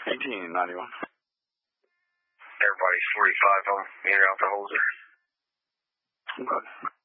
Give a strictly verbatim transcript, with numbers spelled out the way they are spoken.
eighteen ninety-one. Everybody's forty-five on in or out the hoser. Okay.